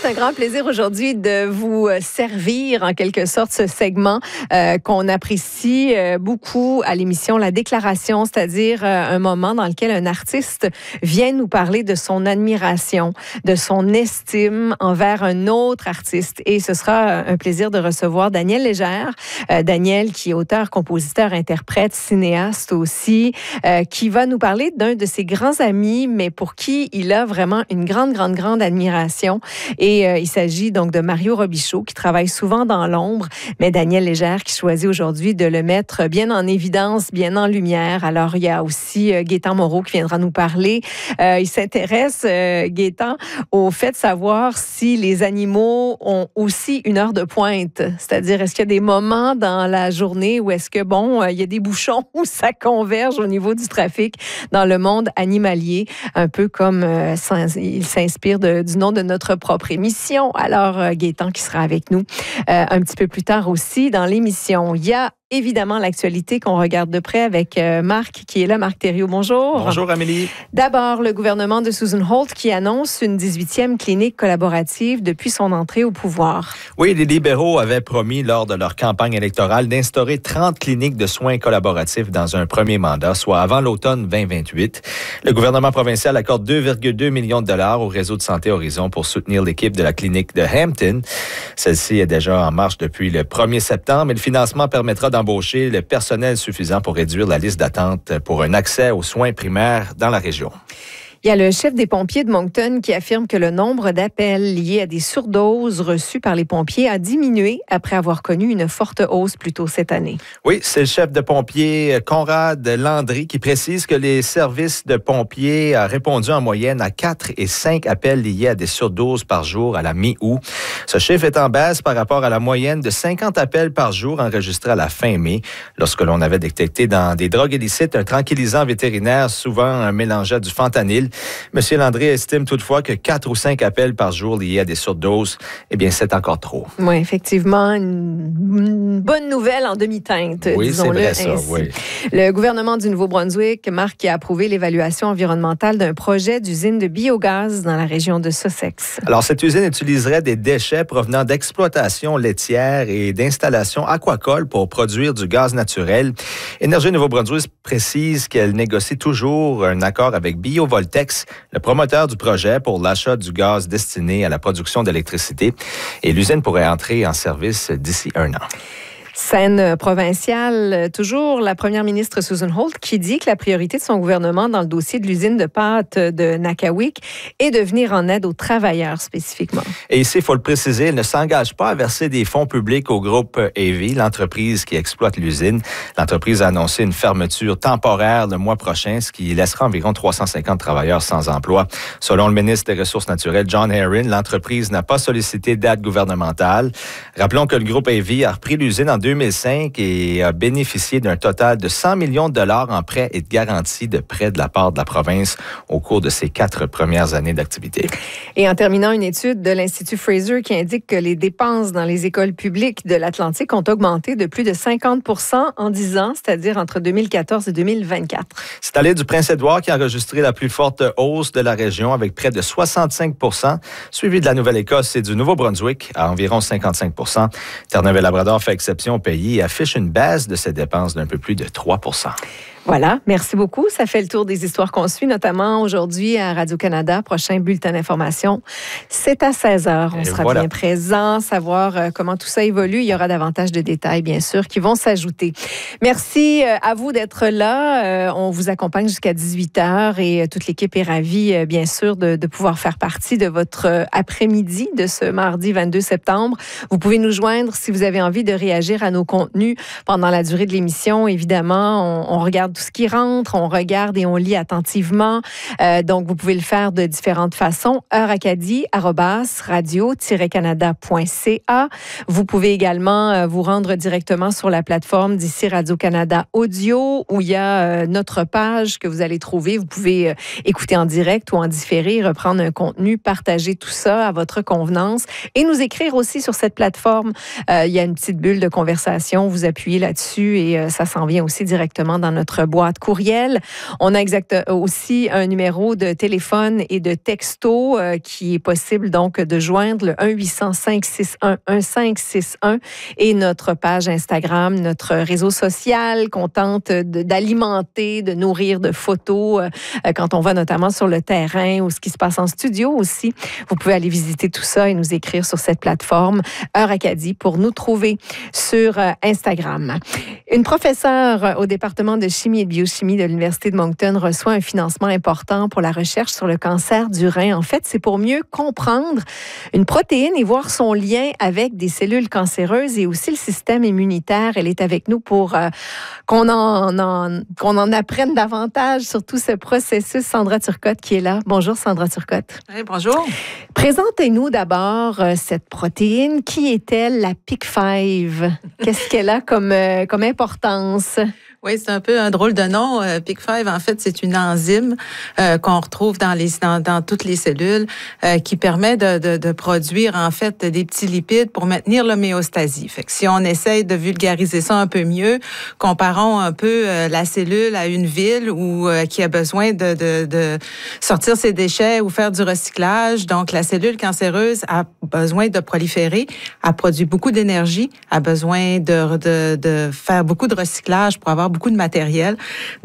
c'est un grand plaisir aujourd'hui de vous servir en quelque sorte ce segment qu'on apprécie beaucoup à l'émission La Déclaration, c'est-à-dire un moment dans lequel un artiste vient nous parler de son admiration, de son estime envers un autre artiste. Et ce sera un plaisir de recevoir Daniel Légère. Daniel qui est auteur, compositeur, interprète, cinéaste aussi, qui va nous parler d'un de ses grands amis, mais pour qui il a vraiment une grande admiration. Et il s'agit donc de Mario Robichaud, qui travaille souvent dans l'ombre, mais Daniel Légère qui choisit aujourd'hui de le mettre bien en évidence, bien en lumière. Alors, il y a aussi Gaétan Moreau qui viendra nous parler. Il s'intéresse, Gaétan, au fait de savoir si les animaux ont aussi une heure de pointe. C'est-à-dire, est-ce qu'il y a des moments dans la journée où est-ce que, il y a des bouchons où ça converge au niveau du trafic dans le monde animalier, un peu comme il s'inspire du nom de notre propre émission. Alors, Gaétan qui sera avec nous un petit peu plus tard aussi dans l'émission. Il y a évidemment l'actualité qu'on regarde de près avec Marc qui est là. Marc Thériault, bonjour. Bonjour Amélie. D'abord, le gouvernement de Susan Holt qui annonce une 18e clinique collaborative depuis son entrée au pouvoir. Oui, les libéraux avaient promis lors de leur campagne électorale d'instaurer 30 cliniques de soins collaboratifs dans un premier mandat, soit avant l'automne 2028. Le gouvernement provincial accorde 2,2 millions de dollars au réseau de santé Horizon pour soutenir l'équipe de la clinique de Hampton. Celle-ci est déjà en marche depuis le 1er septembre et le financement permettra d'embaucher le personnel suffisant pour réduire la liste d'attente pour un accès aux soins primaires dans la région. Il y a le chef des pompiers de Moncton qui affirme que le nombre d'appels liés à des surdoses reçues par les pompiers a diminué après avoir connu une forte hausse plus tôt cette année. Oui, c'est le chef de pompiers Conrad Landry qui précise que les services de pompiers ont répondu en moyenne à 4 et 5 appels liés à des surdoses par jour à la mi-août. Ce chiffre est en baisse par rapport à la moyenne de 50 appels par jour enregistrés à la fin mai, lorsque l'on avait détecté dans des drogues illicites un tranquillisant vétérinaire, souvent mélangé à du fentanyl. M. Landry estime toutefois que 4 ou 5 appels par jour liés à des surdoses, eh bien, c'est encore trop. Oui, effectivement, une bonne nouvelle en demi-teinte, oui, disons-le c'est vrai, ainsi. ça, oui. Le gouvernement du Nouveau-Brunswick, Marc, a approuvé l'évaluation environnementale d'un projet d'usine de biogaz dans la région de Sussex. Alors, cette usine utiliserait des déchets provenant d'exploitations laitières et d'installations aquacoles pour produire du gaz naturel. Énergie Nouveau-Brunswick précise qu'elle négocie toujours un accord avec Biovoltex, le promoteur du projet, pour l'achat du gaz destiné à la production d'électricité. Et l'usine pourrait entrer en service d'ici 1 an. Scène provinciale, toujours la première ministre Susan Holt qui dit que la priorité de son gouvernement dans le dossier de l'usine de pâtes de Nakawik est de venir en aide aux travailleurs spécifiquement. Et ici, il faut le préciser, elle ne s'engage pas à verser des fonds publics au groupe AV, l'entreprise qui exploite l'usine. L'entreprise a annoncé une fermeture temporaire le mois prochain, ce qui laissera environ 350 travailleurs sans emploi. Selon le ministre des Ressources naturelles, John Herron, l'entreprise n'a pas sollicité d'aide gouvernementale. Rappelons que le groupe AV a repris l'usine en 2005 et a bénéficié d'un total de 100 millions de dollars en prêts et de garanties de prêts de la part de la province au cours de ses 4 premières années d'activité. Et en terminant, une étude de l'Institut Fraser qui indique que les dépenses dans les écoles publiques de l'Atlantique ont augmenté de plus de 50 % en 10 ans, c'est-à-dire entre 2014 et 2024. C'est à l'île du Prince-Édouard qui a enregistré la plus forte hausse de la région avec près de 65 %, suivi de la Nouvelle-Écosse et du Nouveau-Brunswick à environ 55 %. Terre-Neuve-et-Labrador fait exception au pays et affiche une baisse de ses dépenses d'un peu plus de 3 %. Voilà, merci beaucoup. Ça fait le tour des histoires qu'on suit, notamment aujourd'hui à Radio-Canada. Prochain bulletin d'information, c'est à 16h. On sera bien présent, savoir comment tout ça évolue. Il y aura davantage de détails, bien sûr, qui vont s'ajouter. Merci à vous d'être là. On vous accompagne jusqu'à 18h et toute l'équipe est ravie, bien sûr, de pouvoir faire partie de votre après-midi de ce mardi 22 septembre. Vous pouvez nous joindre si vous avez envie de réagir à nos contenus pendant la durée de l'émission. Évidemment, on regarde tout ce qui rentre, on regarde et on lit attentivement. Donc, vous pouvez le faire de différentes façons. heuracadie@radio-canada.ca. Vous pouvez également vous rendre directement sur la plateforme d'ici Radio-Canada Audio, où il y a notre page que vous allez trouver. Vous pouvez écouter en direct ou en différé, reprendre un contenu, partager tout ça à votre convenance et nous écrire aussi sur cette plateforme. Il y a une petite bulle de conversation. Vous appuyez là-dessus et ça s'en vient aussi directement dans notre boîte courriel. On a aussi un numéro de téléphone et de texto qui est possible donc de joindre le 1-800-561-1561 et notre page Instagram, notre réseau social qu'on tente d'alimenter, de nourrir de photos quand on va notamment sur le terrain ou ce qui se passe en studio aussi. Vous pouvez aller visiter tout ça et nous écrire sur cette plateforme Heure Acadie pour nous trouver sur Instagram. Une professeure au département de chimie et de biochimie de l'Université de Moncton reçoit un financement important pour la recherche sur le cancer du rein. En fait, c'est pour mieux comprendre une protéine et voir son lien avec des cellules cancéreuses et aussi le système immunitaire. Elle est avec nous pour qu'on en apprenne davantage sur tout ce processus. Sandra Turcotte qui est là. Bonjour Sandra Turcotte. Oui, bonjour. Présentez-nous d'abord cette protéine. Qui est-elle, la PIC5? Qu'est-ce qu'elle a comme importance? Oui, c'est un peu un drôle de nom. PIC5, en fait, c'est une enzyme qu'on retrouve dans toutes les cellules qui permet de produire, en fait, des petits lipides pour maintenir l'homéostasie. Fait que si on essaye de vulgariser ça un peu mieux, comparons un peu la cellule à une ville qui a besoin de sortir ses déchets ou faire du recyclage. Donc, la cellule cancéreuse a besoin de proliférer, a produit beaucoup d'énergie, a besoin de faire beaucoup de recyclage pour avoir beaucoup de matériel.